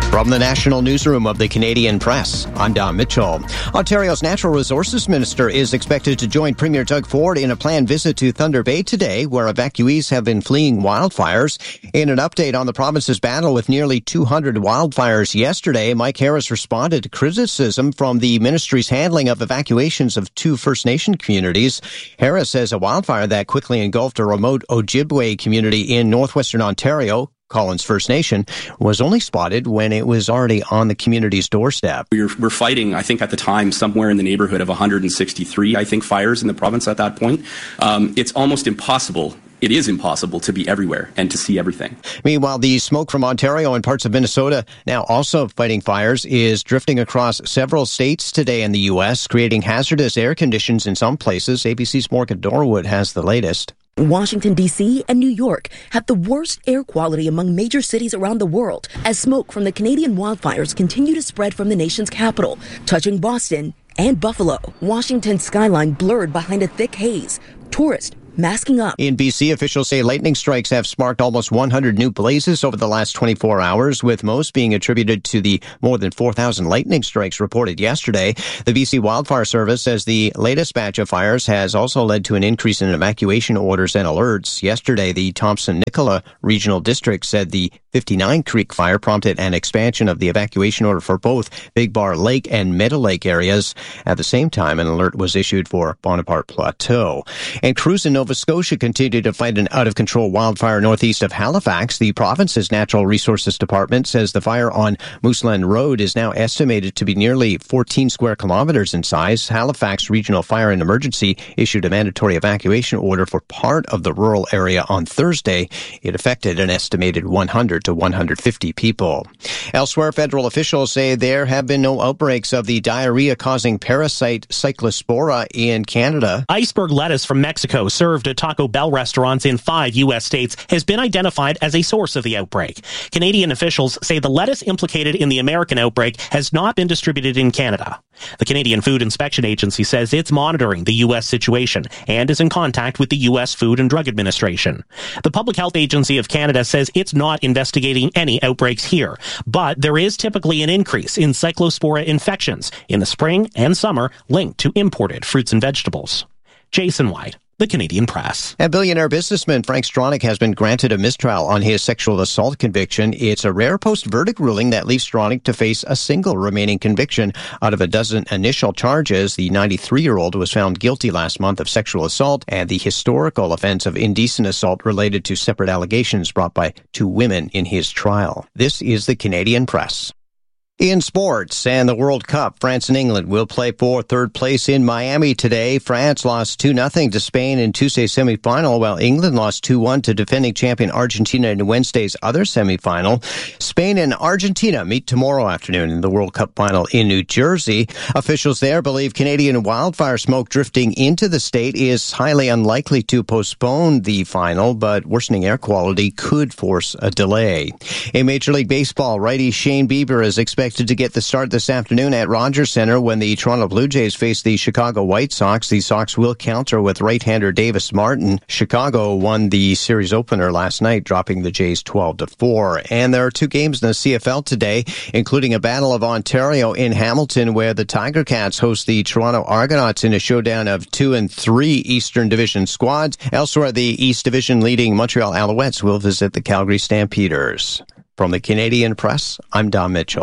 From the National Newsroom of the Canadian Press, I'm Don Mitchell. Ontario's Natural Resources Minister is expected to join Premier Doug Ford in a planned visit to Thunder Bay today, where evacuees have been fleeing wildfires. In an update on the province's battle with nearly 200 wildfires yesterday, Mike Harris responded to criticism from the ministry's handling of evacuations of 2 First Nation communities. Harris says a wildfire that quickly engulfed a remote Ojibwe community in northwestern Ontario, Collins First Nation, was only spotted when it was already on the community's doorstep. We're fighting, I think at the time, somewhere in the neighborhood of 163, fires in the province at that point. It's almost impossible. It is impossible to be everywhere and to see everything. Meanwhile, the smoke from Ontario and parts of Minnesota, now also fighting fires, is drifting across several states today in the U.S., creating hazardous air conditions in some places. ABC's Morgan Norwood has the latest. Washington, D.C. and New York have the worst air quality among major cities around the world as smoke from the Canadian wildfires continue to spread from the nation's capital, touching Boston and Buffalo. Washington's skyline blurred behind a thick haze. Tourists masking up. In BC, officials say lightning strikes have sparked almost 100 new blazes over the last 24 hours, with most being attributed to the more than 4,000 lightning strikes reported yesterday. The BC Wildfire Service says the latest batch of fires has also led to an increase in evacuation orders and alerts. Yesterday, the Thompson-Nicola Regional District said the 59 Creek fire prompted an expansion of the evacuation order for both Big Bar Lake and Meadow Lake areas. At the same time, an alert was issued for Bonaparte Plateau. And crews in Nova Scotia continue to fight an out-of-control wildfire northeast of Halifax. The province's Natural Resources Department says the fire on Mooseland Road is now estimated to be nearly 14 square kilometers in size. Halifax Regional Fire and Emergency issued a mandatory evacuation order for part of the rural area on Thursday. It affected an estimated 100 to 150 people. Elsewhere, federal officials say there have been no outbreaks of the diarrhea-causing parasite Cyclospora in Canada. Iceberg lettuce from Mexico served at Taco Bell restaurants in 5 U.S. states has been identified as a source of the outbreak. Canadian officials say the lettuce implicated in the American outbreak has not been distributed in Canada. The Canadian Food Inspection Agency says it's monitoring the U.S. situation and is in contact with the U.S. Food and Drug Administration. The Public Health Agency of Canada says it's not investigating any outbreaks here, but there is typically an increase in Cyclospora infections in the spring and summer linked to imported fruits and vegetables. Jason White, The Canadian Press. And billionaire businessman Frank Stronach has been granted a mistrial on his sexual assault conviction. It's a rare post-verdict ruling that leaves Stronach to face a single remaining conviction. Out of a dozen initial charges, the 93-year-old was found guilty last month of sexual assault and the historical offense of indecent assault related to separate allegations brought by 2 women in his trial. This is the Canadian Press. In sports and the World Cup, France and England will play for third place in Miami today. France lost 2-0 to Spain in Tuesday's semifinal, while England lost 2-1 to defending champion Argentina in Wednesday's other semifinal. Spain and Argentina meet tomorrow afternoon in the World Cup final in New Jersey. Officials there believe Canadian wildfire smoke drifting into the state is highly unlikely to postpone the final, but worsening air quality could force a delay. In Major League Baseball, righty Shane Bieber is expected to get the start this afternoon at Rogers Center when the Toronto Blue Jays face the Chicago White Sox. The Sox will counter with right-hander Davis Martin. Chicago won the series opener last night, dropping the Jays 12-4. And there are 2 games in the CFL today, including a Battle of Ontario in Hamilton, where the Tiger Cats host the Toronto Argonauts in a showdown of 2 and 3 Eastern Division squads. Elsewhere, the East Division leading Montreal Alouettes will visit the Calgary Stampeders. From the Canadian Press, I'm Don Mitchell.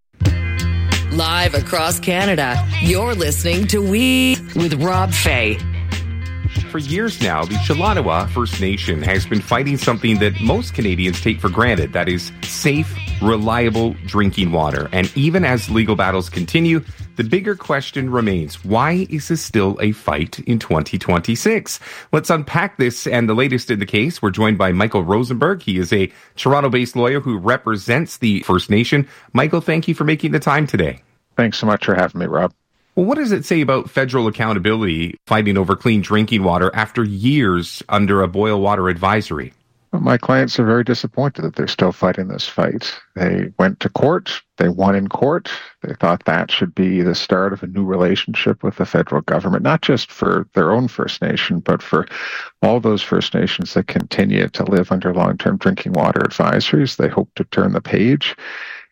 Live across Canada, you're listening to We with Rob Fay. For years now, the Chilanawa First Nation has been fighting something that most Canadians take for granted, that is safe, reliable drinking water. And even as legal battles continue, the bigger question remains, why is this still a fight in 2026? Let's unpack this and the latest in the case. We're joined by Michael Rosenberg. He is a Toronto-based lawyer who represents the First Nation. Michael, thank you for making the time today. Thanks so much for having me, Rob. Well, what does it say about federal accountability fighting over clean drinking water after years under a boil water advisory? Well, my clients are very disappointed that they're still fighting this fight. They went to court. They won in court. They thought that should be the start of a new relationship with the federal government, not just for their own First Nation, but for all those First Nations that continue to live under long-term drinking water advisories. They hope to turn the page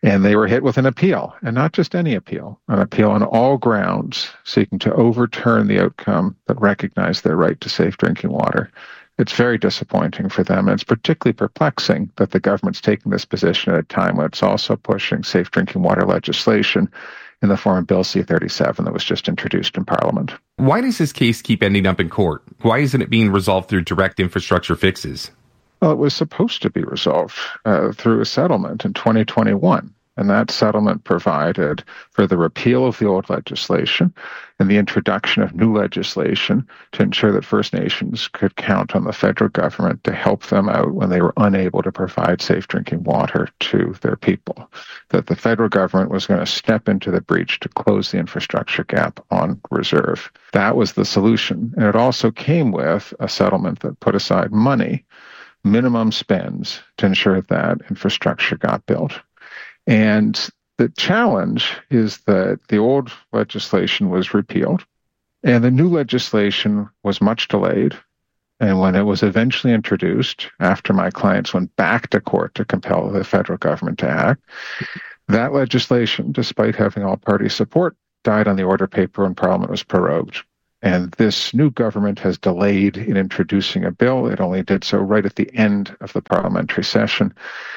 And they were hit with an appeal, and not just any appeal, an appeal on all grounds seeking to overturn the outcome that recognized their right to safe drinking water. It's very disappointing for them, and it's particularly perplexing that the government's taking this position at a time when it's also pushing safe drinking water legislation in the form of Bill C-37 that was just introduced in Parliament. Why does this case keep ending up in court? Why isn't it being resolved through direct infrastructure fixes? Well, it was supposed to be resolved through a settlement in 2021. And that settlement provided for the repeal of the old legislation and the introduction of new legislation to ensure that First Nations could count on the federal government to help them out when they were unable to provide safe drinking water to their people. That the federal government was going to step into the breach to close the infrastructure gap on reserve. That was the solution. And it also came with a settlement that put aside money, minimum spends, to ensure that infrastructure got built. And the challenge is that the old legislation was repealed and the new legislation was much delayed. And when it was eventually introduced, after my clients went back to court to compel the federal government to act, that legislation, despite having all party support, died on the order paper when Parliament was prorogued. And this new government has delayed in introducing a bill. It only did so right at the end of the parliamentary session.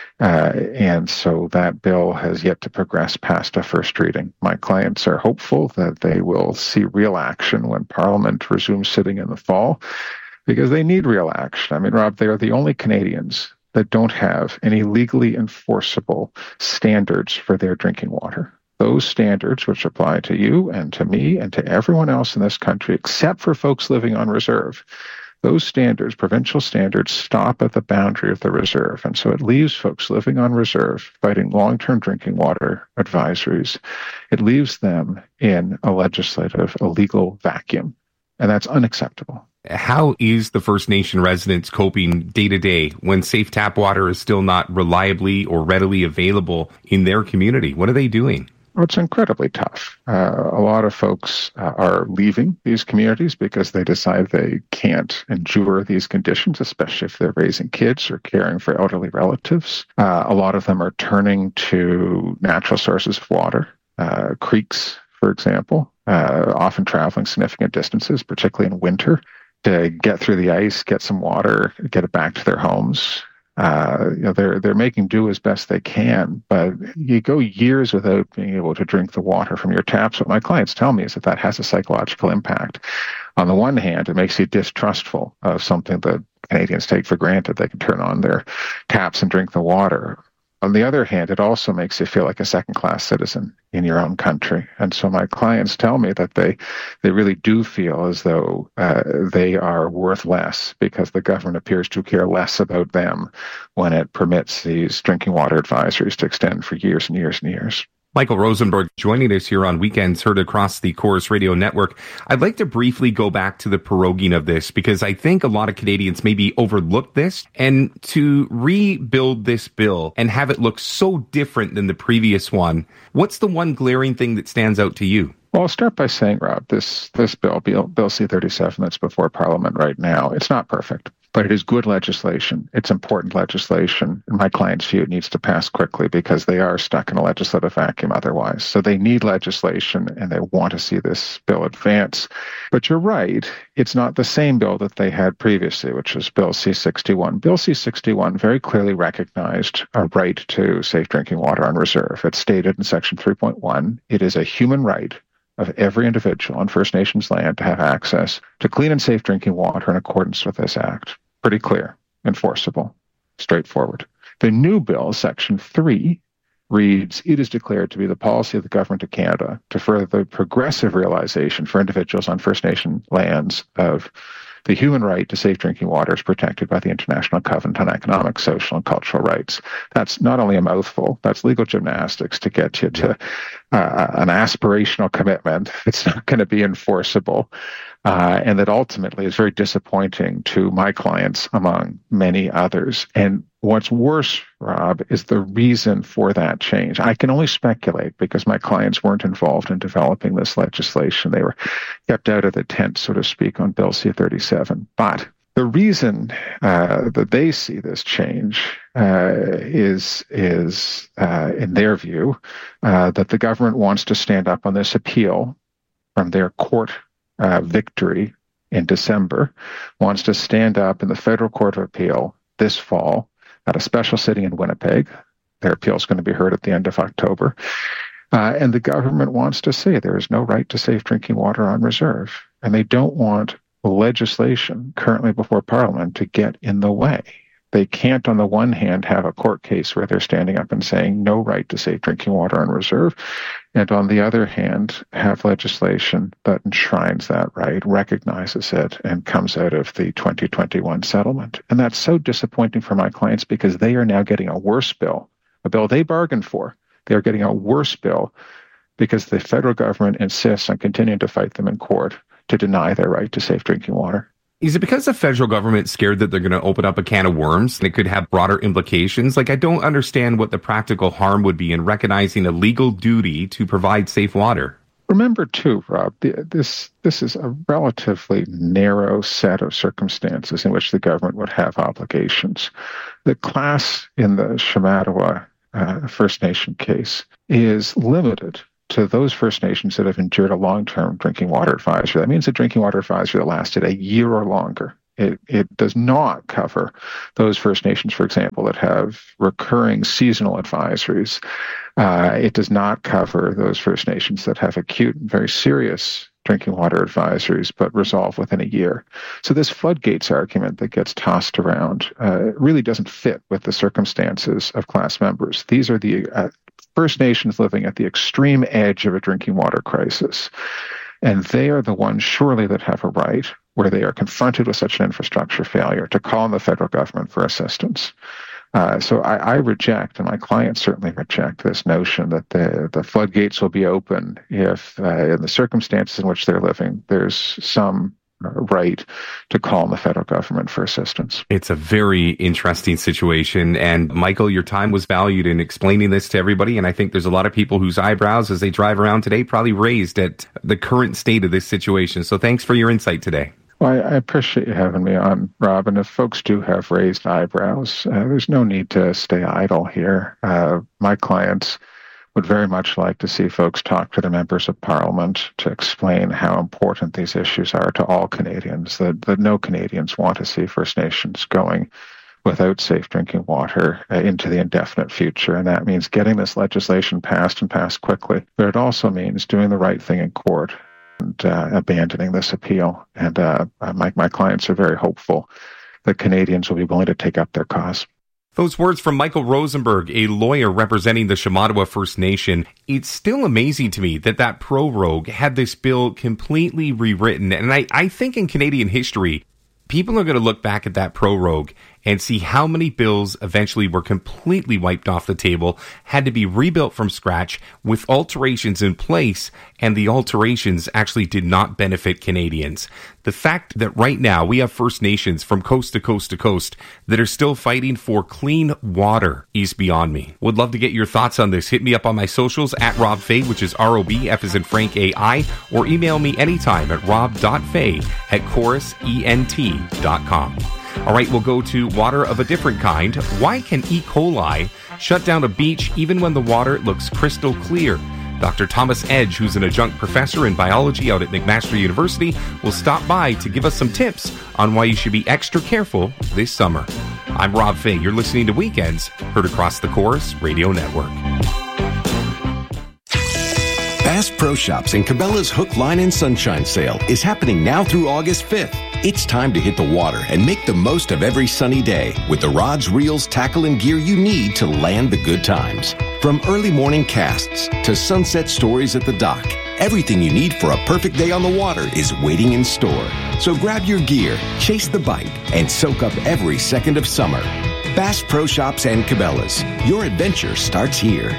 And so that bill has yet to progress past a first reading. My clients are hopeful that they will see real action when Parliament resumes sitting in the fall, because they need real action. I mean, Rob, they are the only Canadians that don't have any legally enforceable standards for their drinking water. Those standards, which apply to you and to me and to everyone else in this country, except for folks living on reserve, those standards, provincial standards, stop at the boundary of the reserve. And so it leaves folks living on reserve fighting long-term drinking water advisories. It leaves them in a legal vacuum. And that's unacceptable. How is the First Nation residents coping day to day when safe tap water is still not reliably or readily available in their community? What are they doing? Well, it's incredibly tough. A lot of folks are leaving these communities because they decide they can't endure these conditions, especially if they're raising kids or caring for elderly relatives. A lot of them are turning to natural sources of water, creeks, for example, often traveling significant distances, particularly in winter, to get through the ice, get some water, get it back to their homes. They're making do as best they can, but you go years without being able to drink the water from your taps. What my clients tell me is that has a psychological impact. On the one hand, it makes you distrustful of something that Canadians take for granted. They can turn on their taps and drink the water. On the other hand, it also makes you feel like a second-class citizen in your own country. And so my clients tell me that they really do feel as though they are worth less because the government appears to care less about them when it permits these drinking water advisories to extend for years and years and years. Michael Rosenberg joining us here on Weekends Heard across the Corus Radio Network. I'd like to briefly go back to the proroguing of this because I think a lot of Canadians maybe overlooked this, and to rebuild this bill and have it look so different than the previous one. What's the one glaring thing that stands out to you? Well, I'll start by saying, Rob, this bill C-37 that's before Parliament right now, it's not perfect. But it is good legislation. It's important legislation. In my client's view, it needs to pass quickly because they are stuck in a legislative vacuum otherwise. So they need legislation and they want to see this bill advance. But you're right, it's not the same bill that they had previously, which was Bill C-61. Bill C-61 very clearly recognized a right to safe drinking water on reserve. It's stated in Section 3.1, it is a human right of every individual on First Nations land to have access to clean and safe drinking water in accordance with this act. Pretty clear, enforceable, straightforward. The new bill, Section 3, reads, it is declared to be the policy of the Government of Canada to further the progressive realization for individuals on First Nation lands of the human right to safe drinking water is protected by the International Covenant on Economic, Social, and Cultural Rights. That's not only a mouthful, that's legal gymnastics to get you to an aspirational commitment. It's not going to be enforceable. And that ultimately is very disappointing to my clients, among many others. And what's worse, Rob, is the reason for that change. I can only speculate because my clients weren't involved in developing this legislation. They were kept out of the tent, so to speak, on Bill C-37. But the reason that they see this change is in their view, that the government wants to stand up on this appeal from their court victory in December, wants to stand up in the Federal Court of Appeal this fall at a special sitting in Winnipeg. Their appeal is going to be heard at the end of October. And the government wants to say there is no right to safe drinking water on reserve. And they don't want legislation currently before Parliament to get in the way. They can't, on the one hand, have a court case where they're standing up and saying no right to safe drinking water on reserve, and on the other hand, have legislation that enshrines that right, recognizes it, and comes out of the 2021 settlement. And that's so disappointing for my clients because they are now getting a worse bill, a bill they bargained for. They are getting a worse bill because the federal government insists on continuing to fight them in court to deny their right to safe drinking water. Is it because the federal government's scared that they're going to open up a can of worms and it could have broader implications? Like, I don't understand what the practical harm would be in recognizing a legal duty to provide safe water. Remember, too, Rob, this is a relatively narrow set of circumstances in which the government would have obligations. The class in the Shamattawa First Nation case is limited to those First Nations that have endured a long-term drinking water advisory. That means a drinking water advisory that lasted a year or longer. It does not cover those First Nations, for example, that have recurring seasonal advisories. It does not cover those First Nations that have acute and very serious drinking water advisories, but resolve within a year. So this floodgates argument that gets tossed around really doesn't fit with the circumstances of class members. These are the First Nations living at the extreme edge of a drinking water crisis. And they are the ones surely that have a right, where they are confronted with such an infrastructure failure, to call on the federal government for assistance. So I reject, and my clients certainly reject, this notion that the floodgates will be open if, in the circumstances in which they're living, there's some right to call on the federal government for assistance. It's a very interesting situation. And Michael, your time was valued in explaining this to everybody. And I think there's a lot of people whose eyebrows, as they drive around today, probably raised at the current state of this situation. So thanks for your insight today. Well, I appreciate you having me on, Rob. And if folks do have raised eyebrows, there's no need to stay idle here. My clients would very much like to see folks talk to the members of Parliament to explain how important these issues are to all Canadians, that no Canadians want to see First Nations going without safe drinking water into the indefinite future. And that means getting this legislation passed and passed quickly. But it also means doing the right thing in court and abandoning this appeal. And my clients are very hopeful that Canadians will be willing to take up their cause. Those words from Michael Rosenberg, a lawyer representing the Shamattawa First Nation. It's still amazing to me that prorogue had this bill completely rewritten. And I think in Canadian history, people are going to look back at that prorogue and see how many bills eventually were completely wiped off the table, had to be rebuilt from scratch with alterations in place, and the alterations actually did not benefit Canadians. The fact that right now we have First Nations from coast to coast to coast that are still fighting for clean water is beyond me. Would love to get your thoughts on this. Hit me up on my socials at Rob Fay, which is ROB, F as in Frank, AI, or email me anytime at rob.fay@chorusent.com. All right, we'll go to water of a different kind. Why can E. coli shut down a beach even when the water looks crystal clear? Dr. Thomas Edge, who's an adjunct professor in biology out at McMaster University, will stop by to give us some tips on why you should be extra careful this summer. I'm Rob Fay. You're listening to Weekends, heard across the Chorus Radio Network. Bass Pro Shops and Cabela's Hook, Line, and Sunshine Sale is happening now through August 5th. It's time to hit the water and make the most of every sunny day with the rods, reels, tackle, and gear you need to land the good times. From early morning casts to sunset stories at the dock, everything you need for a perfect day on the water is waiting in store. So grab your gear, chase the bite, and soak up every second of summer. Bass Pro Shops and Cabela's. Your adventure starts here.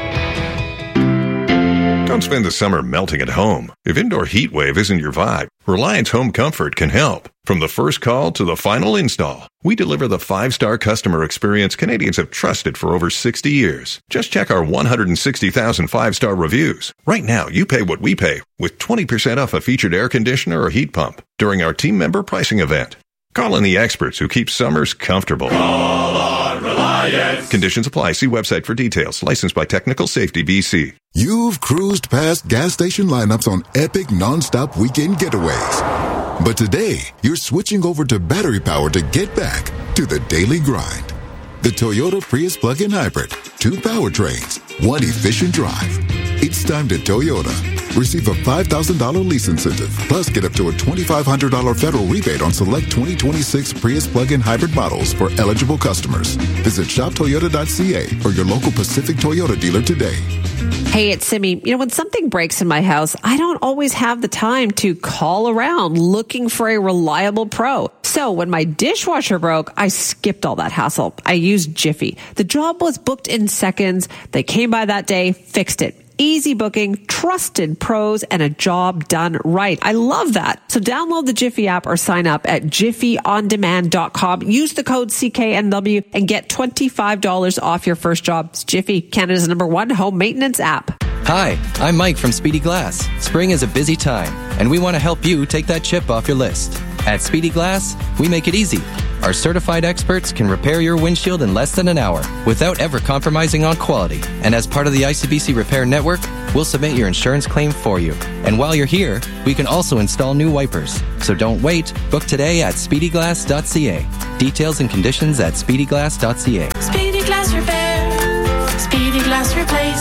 Don't spend the summer melting at home. If indoor heat wave isn't your vibe, Reliance Home Comfort can help. From the first call to the final install, we deliver the 5-star customer experience Canadians have trusted for over 60 years. Just check our 160,000 5-star reviews. Right now, you pay what we pay with 20% off a featured air conditioner or heat pump during our team member pricing event. Call in the experts who keep summers comfortable. Call on Reliance. Conditions apply. See website for details. Licensed by Technical Safety BC. You've cruised past gas station lineups on epic non-stop weekend getaways. But today, you're switching over to battery power to get back to the daily grind. The Toyota Prius plug-in hybrid. 2 powertrains, 1 efficient drive. It's time to Toyota. Receive a $5,000 lease incentive, plus get up to a $2,500 federal rebate on select 2026 Prius plug-in hybrid models for eligible customers. Visit shoptoyota.ca or your local Pacific Toyota dealer today. Hey, it's Simi. When something breaks in my house, I don't always have the time to call around looking for a reliable pro. So when my dishwasher broke, I skipped all that hassle. I used Jiffy. The job was booked in seconds. They came by that day, fixed it. Easy booking, trusted pros, and a job done right. I love that. So download the Jiffy app or sign up at jiffyondemand.com. Use the code CKNW and get $25 off your first job. It's Jiffy, Canada's #1 home maintenance app. Hi, I'm Mike from Speedy Glass. Spring is a busy time, and we want to help you take that chip off your list. At Speedy Glass, we make it easy. Our certified experts can repair your windshield in less than an hour without ever compromising on quality. And as part of the ICBC Repair Network, we'll submit your insurance claim for you. And while you're here, we can also install new wipers. So don't wait. Book today at speedyglass.ca. Details and conditions at speedyglass.ca. Speedy Glass Repair. Speedy Glass Replace.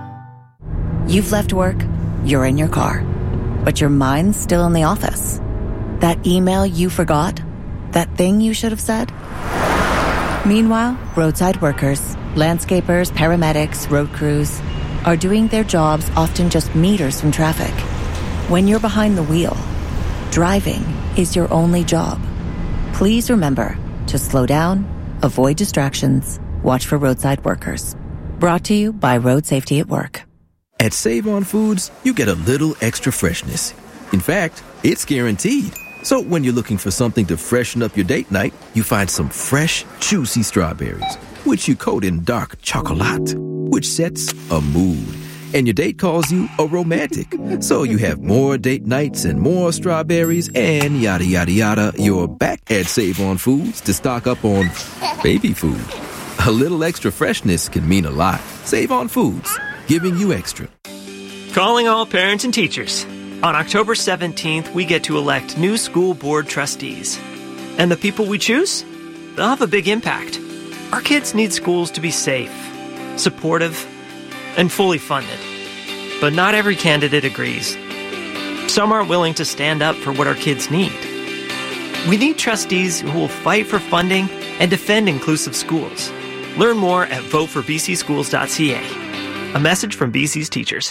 You've left work, you're in your car, but your mind's still in the office. That email you forgot? That thing you should have said? Meanwhile, roadside workers, landscapers, paramedics, road crews are doing their jobs often just meters from traffic. When you're behind the wheel, driving is your only job. Please remember to slow down, avoid distractions, watch for roadside workers. Brought to you by Road Safety at Work. At Save-On Foods, you get a little extra freshness. In fact, it's guaranteed. So when you're looking for something to freshen up your date night, you find some fresh, juicy strawberries, which you coat in dark chocolate, which sets a mood. And your date calls you a romantic. So you have more date nights and more strawberries and yada, yada, yada. You're back at Save-On Foods to stock up on baby food. A little extra freshness can mean a lot. Save-On Foods, giving you extra. Calling all parents and teachers. On October 17th, we get to elect new school board trustees. And the people we choose? They'll have a big impact. Our kids need schools to be safe, supportive, and fully funded. But not every candidate agrees. Some aren't willing to stand up for what our kids need. We need trustees who will fight for funding and defend inclusive schools. Learn more at voteforbcschools.ca. A message from BC's teachers.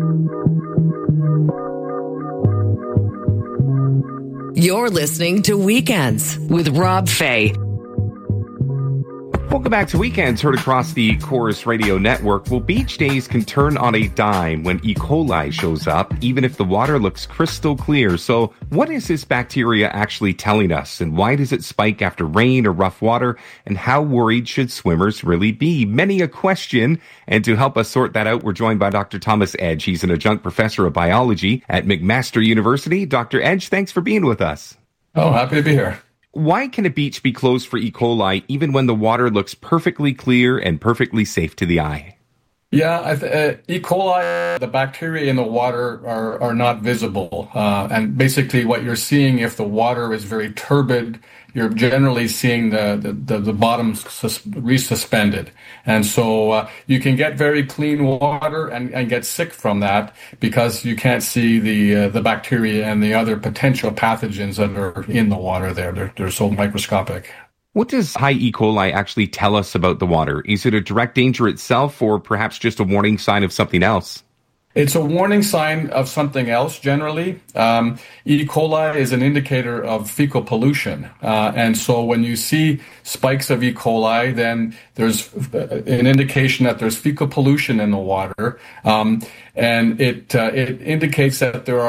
You're listening to Weekends with Rob Fay. Welcome back to Weekends, heard across the Chorus Radio Network. Well, beach days can turn on a dime when E. coli shows up, even if the water looks crystal clear. So what is this bacteria actually telling us? And why does it spike after rain or rough water? And how worried should swimmers really be? Many a question. And to help us sort that out, we're joined by Dr. Thomas Edge. He's an adjunct professor of biology at McMaster University. Dr. Edge, thanks for being with us. Oh, happy to be here. Why can a beach be closed for E. coli even when the water looks perfectly clear and perfectly safe to the eye? Yeah, E. coli, the bacteria in the water are not visible. And basically what you're seeing, if the water is very turbid, you're generally seeing the bottom resuspended. And so you can get very clean water and get sick from that because you can't see the bacteria and the other potential pathogens that are in the water there. They're so microscopic. What does high E. coli actually tell us about the water? Is it a direct danger itself or perhaps just a warning sign of something else? It's a warning sign of something else, generally. E. coli is an indicator of fecal pollution. And so when you see spikes of E. coli, then there's an indication that there's fecal pollution in the water. And it indicates that there are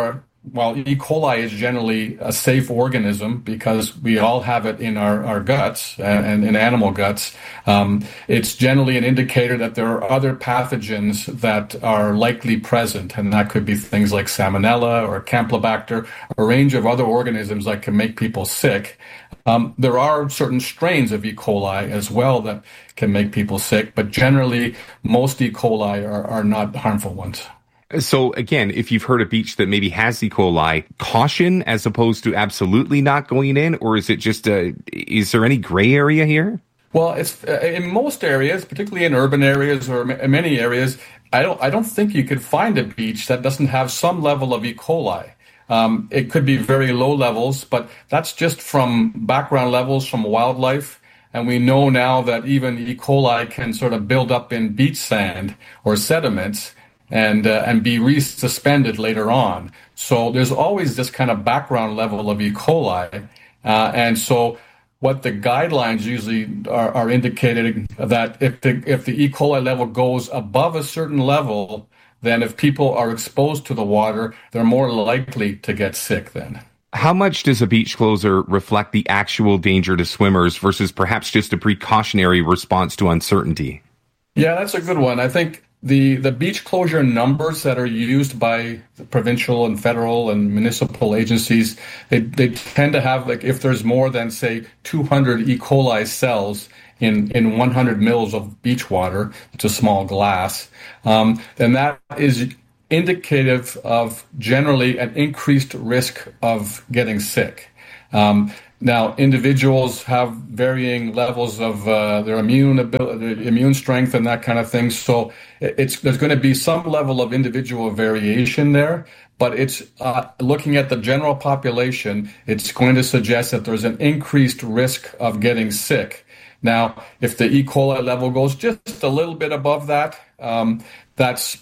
while E. coli is generally a safe organism because we all have it in our guts and in animal guts, it's generally an indicator that there are other pathogens that are likely present, and that could be things like Salmonella or Campylobacter, a range of other organisms that can make people sick. There are certain strains of E. coli as well that can make people sick, but generally most E. coli are not harmful ones. So again, if you've heard a beach that maybe has E. coli, caution as opposed to absolutely not going in, or is it just is there any gray area here? Well, it's in most areas, particularly in urban areas or many areas, I don't think you could find a beach that doesn't have some level of E. coli. It could be very low levels, but that's just from background levels from wildlife. And we know now that even E. coli can sort of build up in beach sand or sediments and be resuspended later on. So there's always this kind of background level of E. coli. And so what the guidelines usually are indicating that if the E. coli level goes above a certain level, then if people are exposed to the water, they're more likely to get sick then. How much does a beach closure reflect the actual danger to swimmers versus perhaps just a precautionary response to uncertainty? Yeah, that's a good one. I think the beach closure numbers that are used by the provincial and federal and municipal agencies, they tend to have, like, if there's more than, say, 200 E. coli cells in 100 mils of beach water, it's a small glass, then that is indicative of generally an increased risk of getting sick. Now, individuals have varying levels of their immune strength and that kind of thing. So there's going to be some level of individual variation there. But it's looking at the general population, it's going to suggest that there's an increased risk of getting sick. Now, if the E. coli level goes just a little bit above that, that's,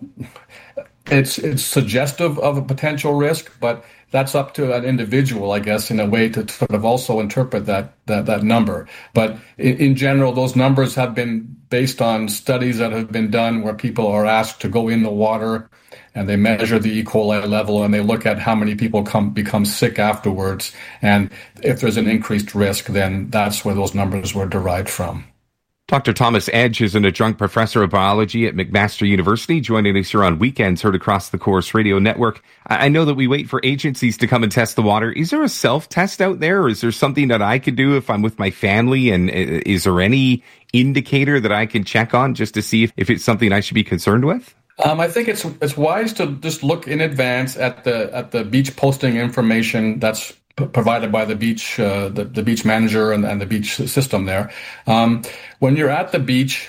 it's suggestive of a potential risk, but that's up to an individual, I guess, in a way to sort of also interpret that number. But in general, those numbers have been based on studies that have been done where people are asked to go in the water and they measure the E. coli level and they look at how many people become sick afterwards. And if there's an increased risk, then that's where those numbers were derived from. Dr. Thomas Edge is an adjunct professor of biology at McMaster University, joining us here on Weekends, heard across the Corus Radio Network. I know that we wait for agencies to come and test the water. Is there a self-test out there, or is there something that I could do if I'm with my family? And is there any indicator that I can check on just to see if it's something I should be concerned with? I think it's wise to just look in advance at the beach posting information that's provided by the beach, the beach manager and the beach system there. When you're at the beach,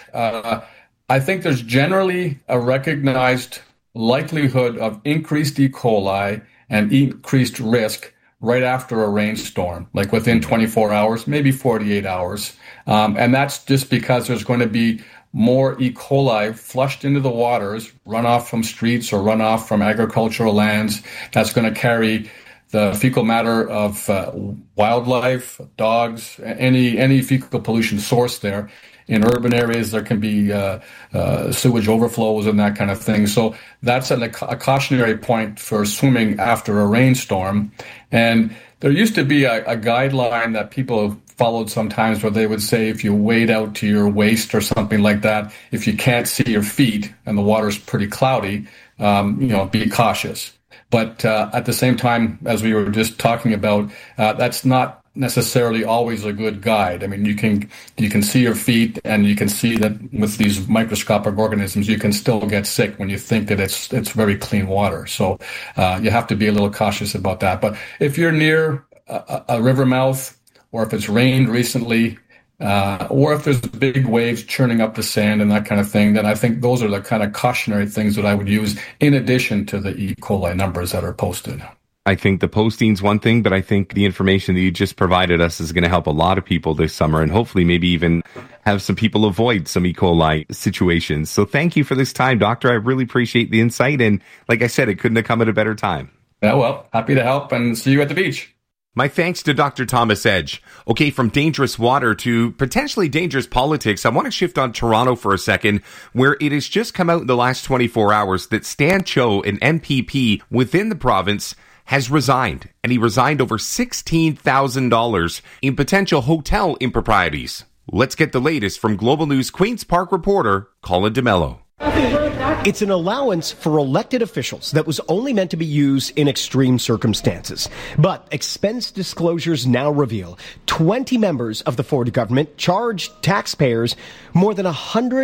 I think there's generally a recognized likelihood of increased E. coli and increased risk right after a rainstorm, like within 24 hours, maybe 48 hours. And that's just because there's going to be more E. coli flushed into the waters, runoff from streets or runoff from agricultural lands. That's going to carry the fecal matter of wildlife, dogs, any fecal pollution source there. In urban areas, there can be sewage overflows and that kind of thing. So that's a cautionary point for swimming after a rainstorm. And there used to be a guideline that people followed sometimes where they would say if you wade out to your waist or something like that, if you can't see your feet and the water's pretty cloudy, be cautious. But at the same time, as we were just talking about, that's not necessarily always a good guide. I mean, you can see your feet, and you can see that with these microscopic organisms, you can still get sick when you think that it's very clean water. So you have to be a little cautious about that. But if you're near a river mouth, or if it's rained recently, or if there's big waves churning up the sand and that kind of thing, then I think those are the kind of cautionary things that I would use in addition to the E. coli numbers that are posted. I think the posting's one thing, but I think the information that you just provided us is going to help a lot of people this summer, and hopefully maybe even have some people avoid some E. coli situations. So thank you for this time, Doctor. I really appreciate the insight. And like I said, it couldn't have come at a better time. Yeah, well, happy to help, and see you at the beach. My thanks to Dr. Thomas Edge. Okay, from dangerous water to potentially dangerous politics, I want to shift on Toronto for a second, where it has just come out in the last 24 hours that Stan Cho, an MPP within the province, has resigned. And he resigned over $16,000 in potential hotel improprieties. Let's get the latest from Global News Queen's Park reporter Colin DeMello. It's an allowance for elected officials that was only meant to be used in extreme circumstances. But expense disclosures now reveal 20 members of the Ford government charged taxpayers more than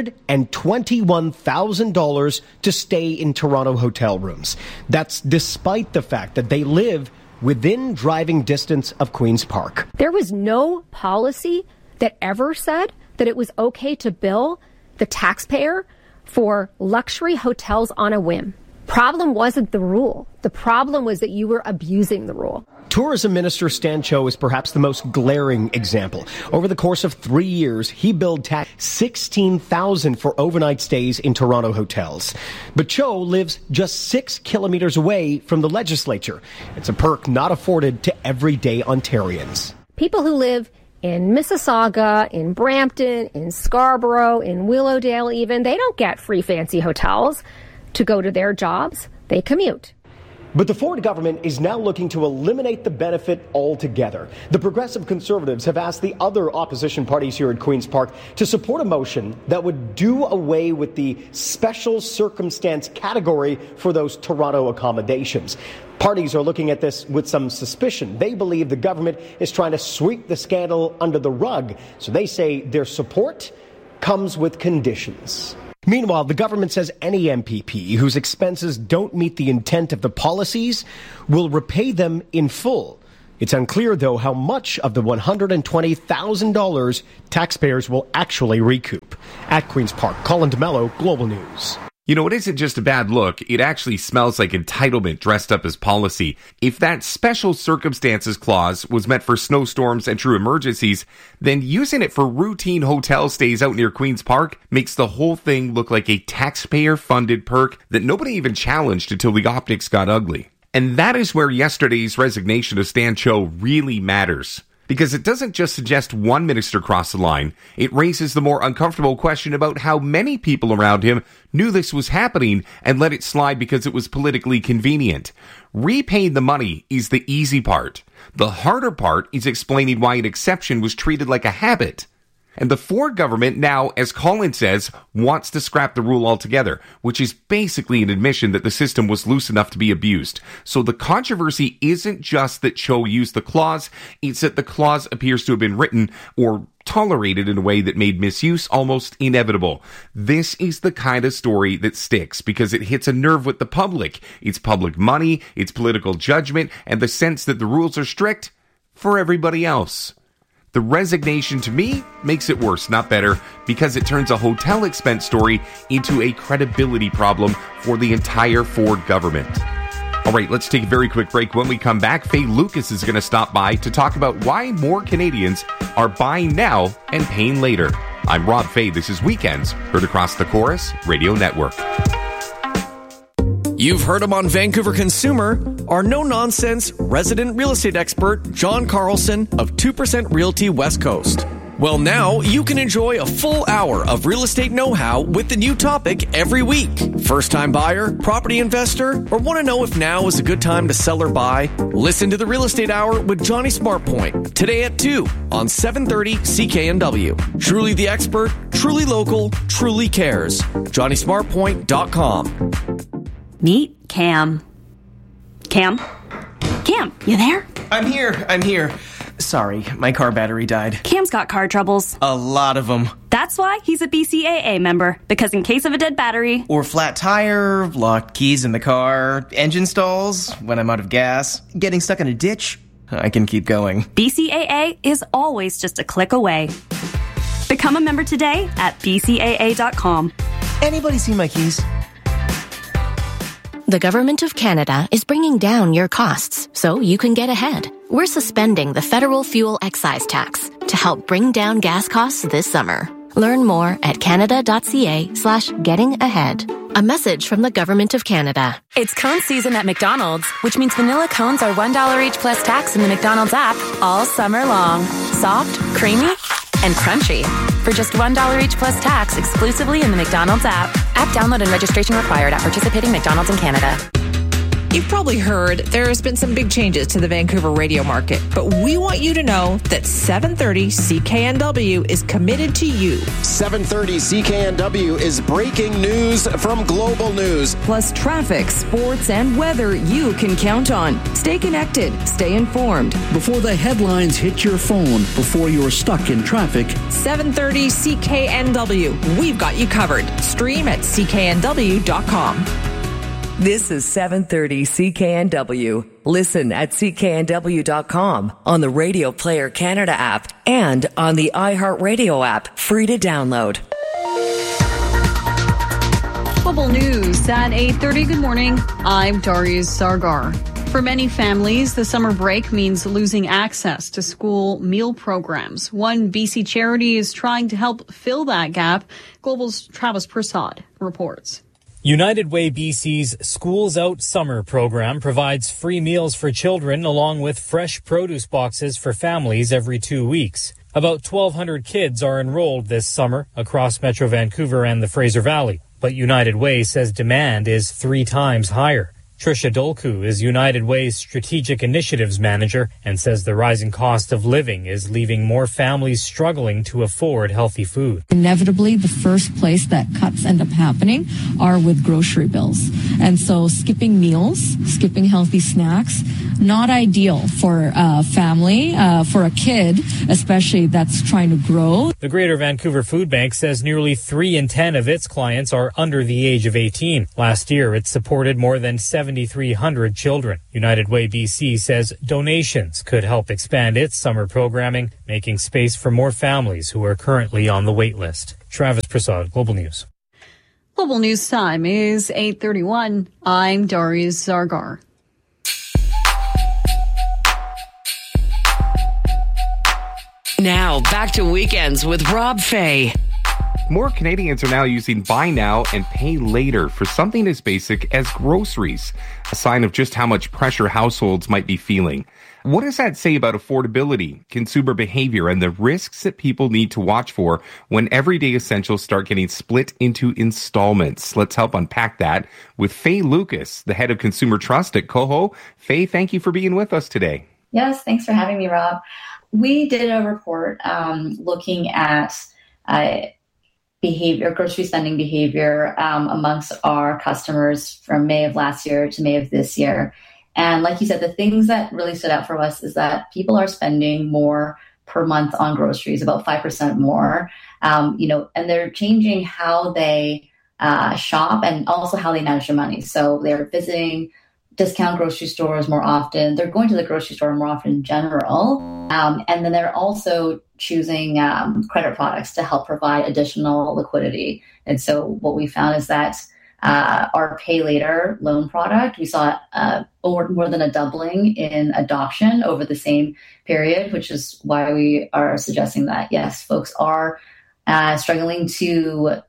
$121,000 to stay in Toronto hotel rooms. That's despite the fact that they live within driving distance of Queen's Park. There was no policy that ever said that it was okay to bill the taxpayer for luxury hotels on a whim. Problem wasn't the rule. The problem was that you were abusing the rule. Tourism Minister Stan Cho is perhaps the most glaring example. Over the course of 3 years, he billed $16,000 for overnight stays in Toronto hotels. But Cho lives just 6 kilometers away from the legislature. It's a perk not afforded to everyday Ontarians. People who live in Mississauga, in Brampton, in Scarborough, in Willowdale even, they don't get free fancy hotels to go to their jobs. They commute. But the Ford government is now looking to eliminate the benefit altogether. The Progressive Conservatives have asked the other opposition parties here at Queen's Park to support a motion that would do away with the special circumstance category for those Toronto accommodations. Parties are looking at this with some suspicion. They believe the government is trying to sweep the scandal under the rug. So they say their support comes with conditions. Meanwhile, the government says any MPP whose expenses don't meet the intent of the policies will repay them in full. It's unclear, though, how much of the $120,000 taxpayers will actually recoup. At Queen's Park, Colin DeMello, Global News. You know, it isn't just a bad look. It actually smells like entitlement dressed up as policy. If that special circumstances clause was meant for snowstorms and true emergencies, then using it for routine hotel stays out near Queen's Park makes the whole thing look like a taxpayer-funded perk that nobody even challenged until the optics got ugly. And that is where yesterday's resignation of Stan Cho really matters. Because it doesn't just suggest one minister crossed the line, it raises the more uncomfortable question about how many people around him knew this was happening and let it slide because it was politically convenient. Repaying the money is the easy part. The harder part is explaining why an exception was treated like a habit. And the Ford government now, as Colin says, wants to scrap the rule altogether, which is basically an admission that the system was loose enough to be abused. So the controversy isn't just that Cho used the clause, it's that the clause appears to have been written or tolerated in a way that made misuse almost inevitable. This is the kind of story that sticks because it hits a nerve with the public. It's public money, it's political judgment, and the sense that the rules are strict for everybody else. The resignation, to me, makes it worse, not better, because it turns a hotel expense story into a credibility problem for the entire Ford government. All right, let's take a very quick break. When we come back, Faye Lucas is going to stop by to talk about why more Canadians are buying now and paying later. I'm Rob Faye. This is Weekends, heard across the Chorus Radio Network. You've heard him on Vancouver Consumer. Our no-nonsense resident real estate expert, John Carlson of 2% Realty West Coast. Well, now you can enjoy a full hour of real estate know-how with the new topic every week. First-time buyer, property investor, or want to know if now is a good time to sell or buy? Listen to the Real Estate Hour with Johnny Smartpoint today at 2 on 730 CKNW. Truly the expert, truly local, truly cares. JohnnySmartpoint.com. Meet Cam. Cam, you there? I'm here. Sorry, my car battery died. Cam's got car troubles. A lot of them. That's why he's a BCAA member, because in case of a dead battery... or flat tire, locked keys in the car, engine stalls, when I'm out of gas, getting stuck in a ditch, I can keep going. BCAA is always just a click away. Become a member today at bcaa.com. Anybody see my keys? The Government of Canada is bringing down your costs so you can get ahead. We're suspending the federal fuel excise tax to help bring down gas costs this summer. Learn more at canada.ca/gettingahead. A message from the Government of Canada. It's cone season at McDonald's, which means vanilla cones are $1 each plus tax in the McDonald's app all summer long. Soft, creamy, and crunchy. For just $1 each plus tax exclusively in the McDonald's app. App download and registration required at participating McDonald's in Canada. You've probably heard there's been some big changes to the Vancouver radio market, but we want you to know that 730 CKNW is committed to you. 730 CKNW is breaking news from Global News. Plus traffic, sports, and weather you can count on. Stay connected. Stay informed. Before the headlines hit your phone, before you're stuck in traffic. 730 CKNW. We've got you covered. Stream at cknw.com. This is 730 CKNW. Listen at cknw.com, on the Radio Player Canada app, and on the iHeartRadio app, free to download. Global News at 8:30. Good morning. I'm Darius Sargar. For many families, the summer break means losing access to school meal programs. One BC charity is trying to help fill that gap. Global's Travis Prasad reports. United Way BC's Schools Out Summer program provides free meals for children along with fresh produce boxes for families every 2 weeks. About 1,200 kids are enrolled this summer across Metro Vancouver and the Fraser Valley, but United Way says demand is 3 times higher. Tricia Dolku is United Way's Strategic Initiatives Manager and says the rising cost of living is leaving more families struggling to afford healthy food. Inevitably, the first place that cuts end up happening are with grocery bills. And so skipping meals, skipping healthy snacks, not ideal for a family, for a kid, especially that's trying to grow. The Greater Vancouver Food Bank says nearly 3 in 10 of its clients are under the age of 18. Last year, it supported more than 7,300 children. United Way BC says donations could help expand its summer programming, making space for more families who are currently on the wait list. Travis Prasad, Global News. Global News time is 8:31. I'm Darius Zargar. Now, back to Weekends with Rob Fay. More Canadians are now using buy now and pay later for something as basic as groceries, a sign of just how much pressure households might be feeling. What does that say about affordability, consumer behavior, and the risks that people need to watch for when everyday essentials start getting split into installments? Let's help unpack that with Faye Lucas, the head of consumer trust at Koho. Faye, thank you for being with us today. Yes, thanks for having me, Rob. We did a report looking at behavior, grocery spending behavior amongst our customers from May of last year to May of this year. And like you said, the things that really stood out for us is that people are spending more per month on groceries, about 5% more, and they're changing how they shop and also how they manage their money. So they're visiting discount grocery stores more often. They're going to the grocery store more often in general. And then they're also choosing credit products to help provide additional liquidity. And so what we found is that our Pay Later loan product, we saw more than a doubling in adoption over the same period, which is why we are suggesting that, yes, folks are struggling to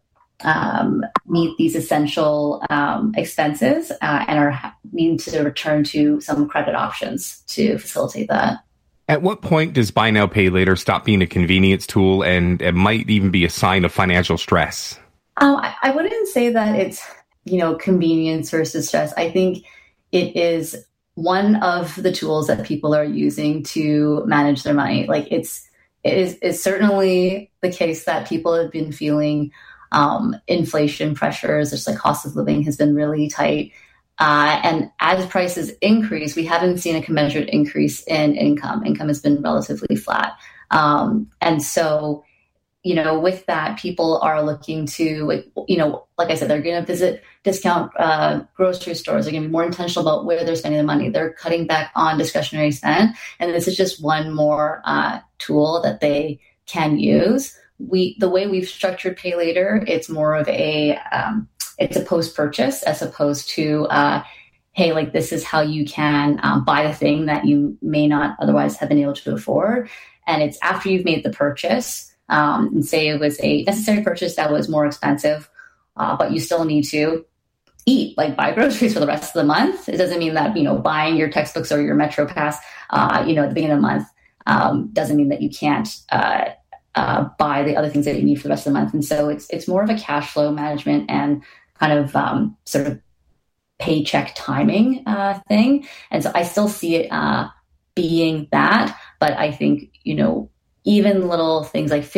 meet these essential expenses and are needing to return to some credit options to facilitate that. At what point does buy now, pay later stop being a convenience tool and it might even be a sign of financial stress? I wouldn't say that it's, convenience versus stress. I think it is one of the tools that people are using to manage their money. Like it's certainly the case that people have been feeling inflation pressures. There's cost of living has been really tight. And as prices increase, we haven't seen a commensurate increase in income. Income has been relatively flat. And so, with that, people are looking to, like I said, they're going to visit discount grocery stores. They're going to be more intentional about where they're spending their money. They're cutting back on discretionary spend. And this is just one more tool that they can use. The way we've structured Pay Later, it's more of it's a post-purchase as opposed to, hey, this is how you can buy the thing that you may not otherwise have been able to afford. And it's after you've made the purchase, and say it was a necessary purchase that was more expensive, but you still need to eat, like buy groceries for the rest of the month. It doesn't mean that, buying your textbooks or your Metro Pass, at the beginning of the month doesn't mean that you can't buy the other things that you need for the rest of the month. And so it's more of a cash flow management and kind of sort of paycheck timing thing. And so I still see it being that, but I think, even little things like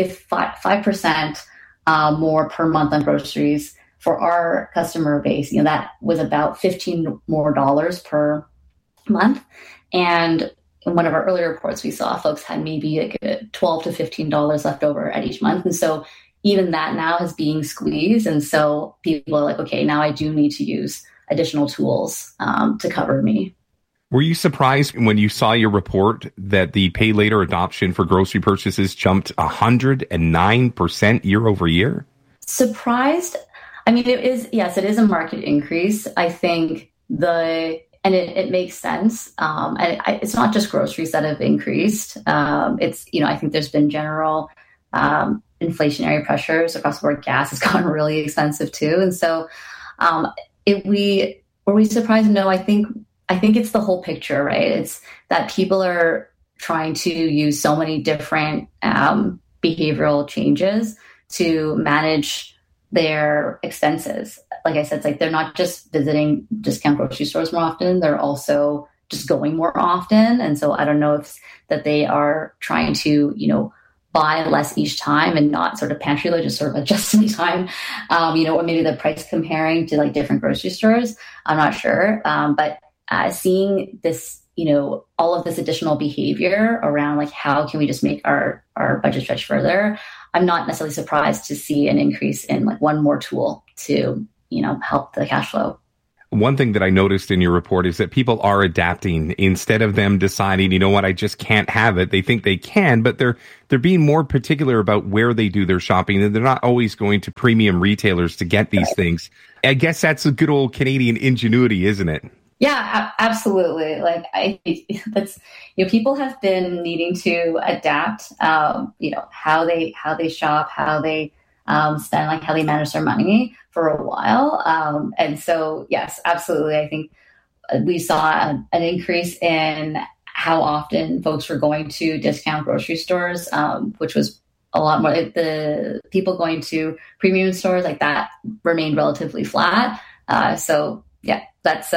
5% more per month on groceries for our customer base, that was about $15 more per month. And in one of our earlier reports, we saw folks had maybe like $12 to $15 left over at each month. And so even that now is being squeezed. And so people are like, okay, now I do need to use additional tools to cover me. Were you surprised when you saw your report that the pay later adoption for grocery purchases jumped 109% year over year? Surprised? I mean, it is a market increase. I think it makes sense. And it's not just groceries that have increased. It's, I think there's been general inflationary pressures across the board. Gas has gotten really expensive too. And so were we surprised? No, I think it's the whole picture, right? It's that people are trying to use so many different behavioral changes to manage their expenses. Like I said, it's like they're not just visiting discount grocery stores more often, they're also just going more often. And so I don't know if that they are trying to, buy less each time and not sort of pantry load, just sort of just in time, or maybe the price comparing to like different grocery stores. I'm not sure. But seeing this, all of this additional behavior around like how can we just make our budget stretch further, I'm not necessarily surprised to see an increase in like one more tool to, help the cash flow. One thing that I noticed in your report is that people are adapting instead of them deciding, I just can't have it. They think they can, but they're being more particular about where they do their shopping, and they're not always going to premium retailers to get these things. I guess that's a good old Canadian ingenuity, isn't it? Yeah, absolutely. Like I think that's, people have been needing to adapt, how they shop, how they spend, like how they manage their money for a while. And so, yes, absolutely. I think we saw an increase in how often folks were going to discount grocery stores, which was a lot more. The people going to premium stores, like that remained relatively flat. So yeah, that's,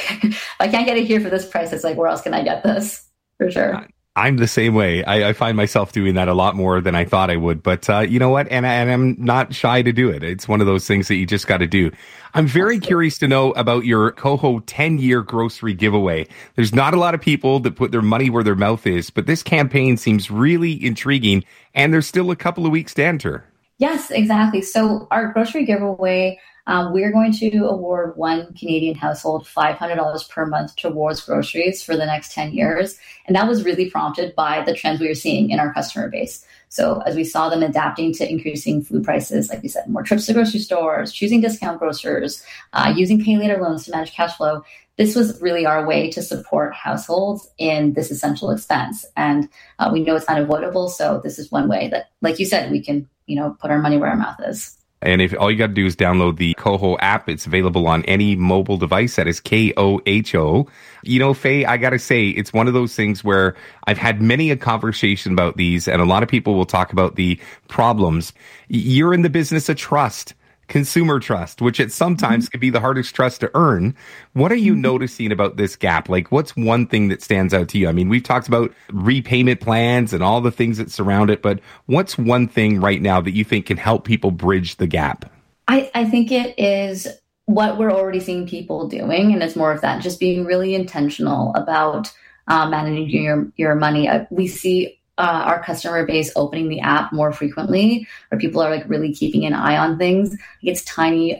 if I can't get it here for this price, it's like, where else can I get this? For sure. I'm the same way. I find myself doing that a lot more than I thought I would. But you know what? And I'm not shy to do it. It's one of those things that you just got to do. I'm very curious to know about your Koho 10-year grocery giveaway. There's not a lot of people that put their money where their mouth is, but this campaign seems really intriguing, and there's still a couple of weeks to enter. Yes, exactly. So our grocery giveaway, we're going to award one Canadian household $500 per month towards groceries for the next 10 years. And that was really prompted by the trends we were seeing in our customer base. So as we saw them adapting to increasing food prices, like we said, more trips to grocery stores, choosing discount grocers, using pay later loans to manage cash flow, this was really our way to support households in this essential expense. And we know it's unavoidable. So this is one way that, like you said, we can, put our money where our mouth is. And if all you got to do is download the Koho app, it's available on any mobile device. That is KOHO. Faye, I got to say, it's one of those things where I've had many a conversation about these, and a lot of people will talk about the problems. You're in the business of trust, consumer trust, which it sometimes can be the hardest trust to earn. What are you noticing about this gap? Like, what's one thing that stands out to you? I mean, we've talked about repayment plans and all the things that surround it, but what's one thing right now that you think can help people bridge the gap? I think it is what we're already seeing people doing, and it's more of that, just being really intentional about managing your money. We see our customer base opening the app more frequently, where people are like really keeping an eye on things. It's tiny,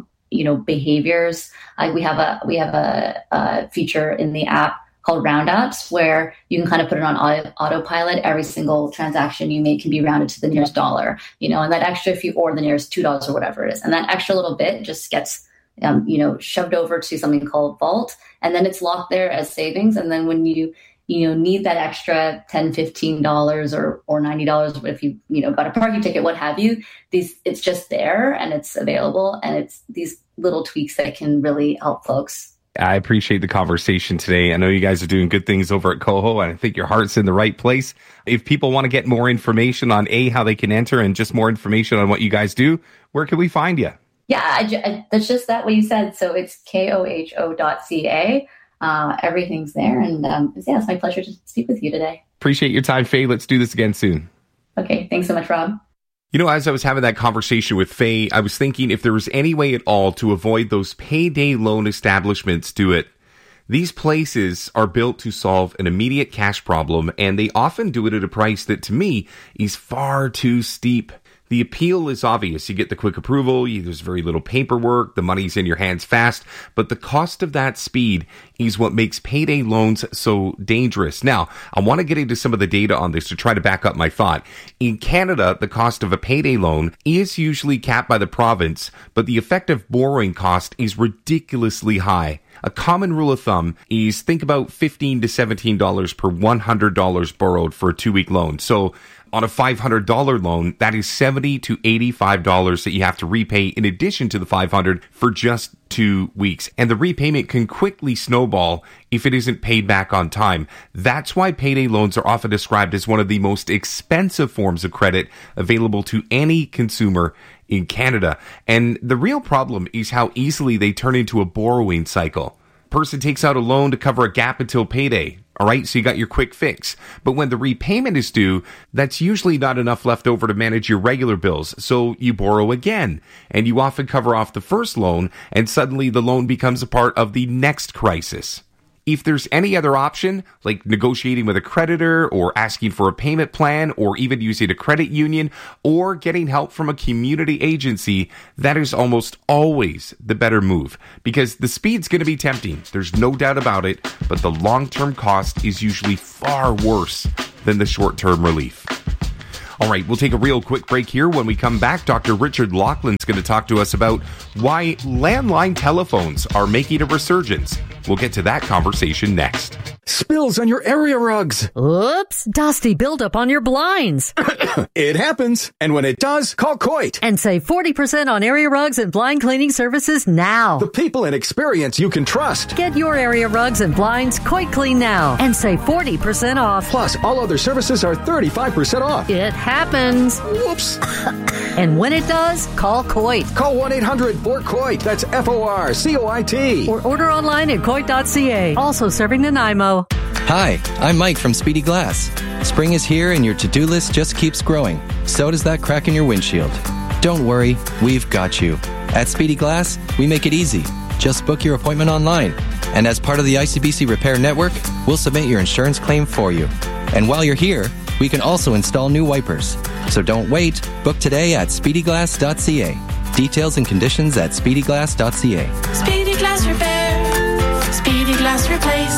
behaviors. Like we have a feature in the app called Roundups, where you can kind of put it on autopilot. Every single transaction you make can be rounded to the nearest dollar, and that extra or the nearest $2 or whatever it is. And that extra little bit just gets, shoved over to something called Vault, and then it's locked there as savings. And then when you need that extra $10, $15 or $90, if you got a parking ticket, what have you, it's just there and it's available, and it's these little tweaks that can really help folks. I appreciate the conversation today. I know you guys are doing good things over at Coho, and I think your heart's in the right place. If people want to get more information on how they can enter and just more information on what you guys do, where can we find you? Yeah, that's just that what you said. So it's koho.ca. Everything's there. And it's my pleasure to speak with you today. Appreciate your time, Faye. Let's do this again soon. Okay. Thanks so much, Rob. As I was having that conversation with Faye, I was thinking if there was any way at all to avoid those payday loan establishments, do it. These places are built to solve an immediate cash problem, and they often do it at a price that, to me, is far too steep. The appeal is obvious. You get the quick approval, there's very little paperwork, the money's in your hands fast, but the cost of that speed is what makes payday loans so dangerous. Now, I want to get into some of the data on this to try to back up my thought. In Canada, the cost of a payday loan is usually capped by the province, but the effective borrowing cost is ridiculously high. A common rule of thumb is think about $15 to $17 per $100 borrowed for a 2-week loan. So on a $500 loan, that is $70 to $85 that you have to repay in addition to the $500 for just 2 weeks. And the repayment can quickly snowball if it isn't paid back on time. That's why payday loans are often described as one of the most expensive forms of credit available to any consumer in Canada. And the real problem is how easily they turn into a borrowing cycle. Person takes out a loan to cover a gap until payday. All right, so you got your quick fix. But when the repayment is due, that's usually not enough left over to manage your regular bills. So you borrow again, and you often cover off the first loan, and suddenly the loan becomes a part of the next crisis. If there's any other option, like negotiating with a creditor or asking for a payment plan or even using a credit union or getting help from a community agency, that is almost always the better move because the speed's going to be tempting. There's no doubt about it, but the long-term cost is usually far worse than the short-term relief. All right, we'll take a real quick break here. When we come back, Dr. Richard Laughlin's going to talk to us about why landline telephones are making a resurgence. We'll get to that conversation next. Spills on your area rugs. Oops, dusty buildup on your blinds. It happens. And when it does, call Coit. And save 40% on area rugs and blind cleaning services now. The people and experience you can trust. Get your area rugs and blinds Coit Clean now and save 40% off. Plus, all other services are 35% off. It happens. Whoops. And when it does, call Coit. Call 1-800-4COIT. That's FORCOIT. Or order online at Coit.ca. Also serving Nanaimo. Hi, I'm Mike from Speedy Glass. Spring is here and your to-do list just keeps growing. So does that crack in your windshield. Don't worry, we've got you. At Speedy Glass, we make it easy. Just book your appointment online. And as part of the ICBC Repair Network, we'll submit your insurance claim for you. And while you're here, we can also install new wipers. So don't wait. Book today at speedyglass.ca. Details and conditions at speedyglass.ca. Speedy Glass Repair. Speedy Glass Replace.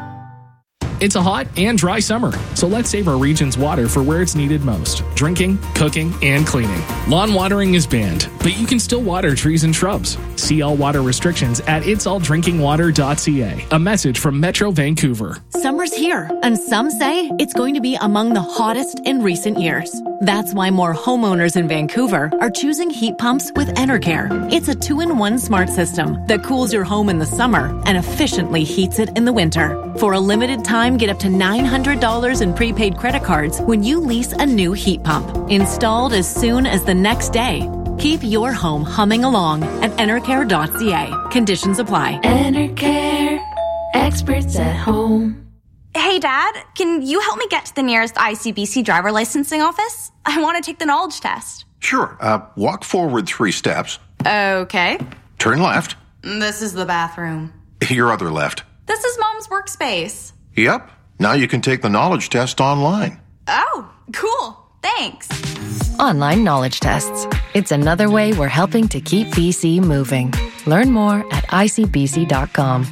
It's a hot and dry summer, so let's save our region's water for where it's needed most: drinking, cooking, and cleaning. Lawn watering is banned, but you can still water trees and shrubs. See all water restrictions at itsalldrinkingwater.ca. A message from Metro Vancouver. Summer's here, and some say it's going to be among the hottest in recent years. That's why more homeowners in Vancouver are choosing heat pumps with Enercare. It's a 2-in-1 smart system that cools your home in the summer and efficiently heats it in the winter. For a limited time, get up to $900 in prepaid credit cards when you lease a new heat pump. Installed as soon as the next day. Keep your home humming along at Enercare.ca. Conditions apply. Enercare. Experts at home. Hey, Dad, can you help me get to the nearest ICBC driver licensing office? I want to take the knowledge test. Sure. Walk forward 3 steps. Okay. Turn left. This is the bathroom. Your other left. This is Mom's workspace. Yep. Now you can take the knowledge test online. Oh, cool. Thanks. Online knowledge tests. It's another way we're helping to keep BC moving. Learn more at icbc.com.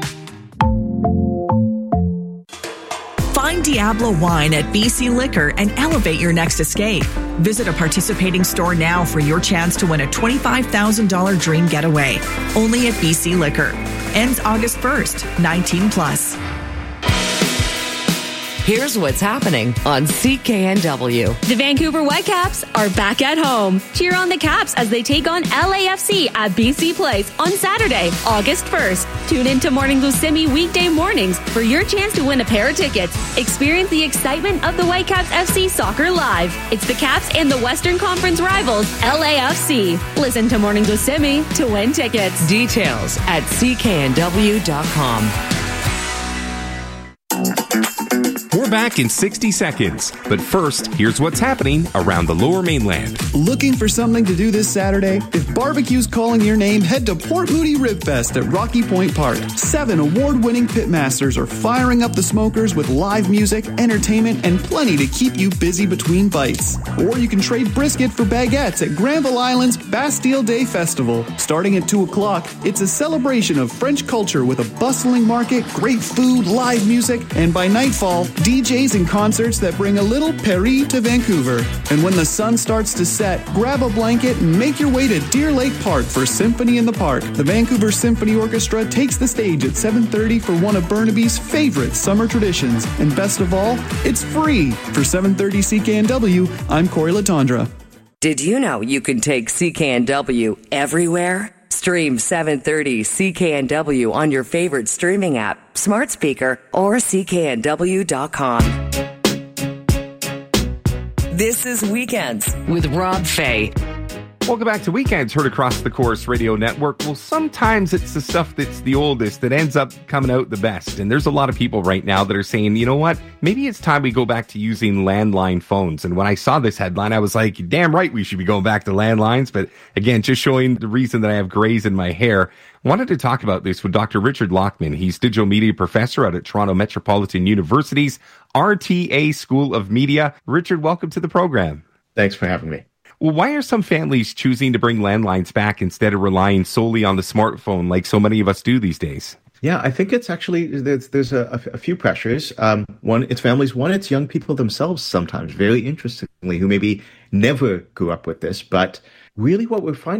Find Diablo Wine at BC Liquor and elevate your next escape. Visit a participating store now for your chance to win a $25,000 dream getaway. Only at BC Liquor. Ends August 1st, 19+. Here's what's happening on CKNW. The Vancouver Whitecaps are back at home. Cheer on the Caps as they take on LAFC at BC Place on Saturday, August 1st. Tune in to Morning Blue Simi weekday mornings for your chance to win a pair of tickets. Experience the excitement of the Whitecaps FC Soccer Live. It's the Caps and the Western Conference rivals, LAFC. Listen to Morning Blue Simi to win tickets. Details at cknw.com. We're back in 60 seconds. But first, here's what's happening around the Lower Mainland. Looking for something to do this Saturday? If barbecue's calling your name, head to Port Moody Rib Fest at Rocky Point Park. 7 award-winning pitmasters are firing up the smokers with live music, entertainment, and plenty to keep you busy between bites. Or you can trade brisket for baguettes at Granville Island's Bastille Day Festival. Starting at 2 o'clock, it's a celebration of French culture with a bustling market, great food, live music, and by nightfall, DJs and concerts that bring a little Paris to Vancouver. And when the sun starts to set, grab a blanket and make your way to Deer Lake Park for Symphony in the Park. The Vancouver Symphony Orchestra takes the stage at 7:30 for one of Burnaby's favorite summer traditions. And best of all, it's free. For 730 CKNW, I'm Corey Latondra. Did you know you can take CKNW everywhere? Stream 730 CKNW on your favorite streaming app, smart speaker, or cknw.com. This is Weekends with Rob Fay. Welcome back to Weekends, heard across the Chorus Radio Network. Well, sometimes it's the stuff that's the oldest that ends up coming out the best. And there's a lot of people right now that are saying, you know what, maybe it's time we go back to using landline phones. And when I saw this headline, I was like, damn right, we should be going back to landlines. But again, just showing the reason that I have grays in my hair. I wanted to talk about this with Dr. Richard Lockman. He's digital media professor out at Toronto Metropolitan University's RTA School of Media. Richard, welcome to the program. Thanks for having me. Well, why are some families choosing to bring landlines back instead of relying solely on the smartphone like so many of us do these days? Yeah, I think it's actually, there's a few pressures. One, it's families. One, it's young people themselves sometimes, very interestingly, who maybe never grew up with this. But really what we're finding